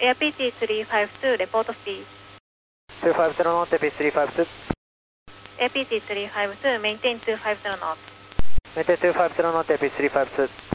APT352, report speed. 250 knots, APT352. APT352, maintain 250 knots. Maintain 250 knots, APT352.